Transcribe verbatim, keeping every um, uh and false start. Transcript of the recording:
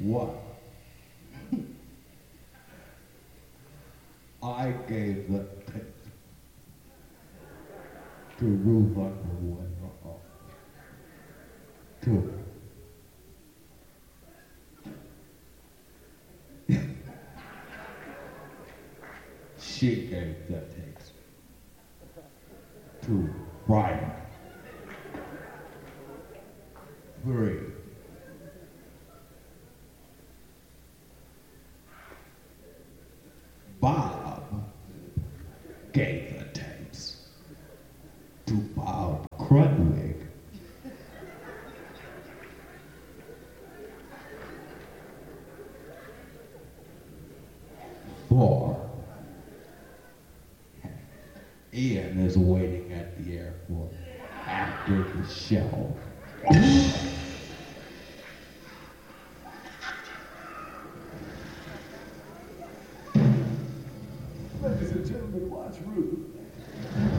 What? I gave the tip to Ruth Underwood. To she gave the tapes to Brian. Three. Bob gave the tapes to Bob Crudwig. Four. Ian is waiting at the airport after the show. Ladies and gentlemen, watch Ruth.